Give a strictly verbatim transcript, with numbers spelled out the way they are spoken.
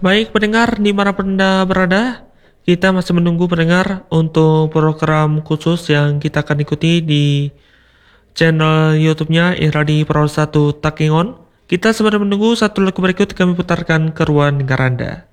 Baik pendengar dimanapun Anda berada, kita masih menunggu pendengar untuk program khusus yang kita akan ikuti di channel YouTube-nya Iradi Pro satu Takingon. Kita sembari menunggu satu lagu berikut kami putarkan ke ruang dengar Anda.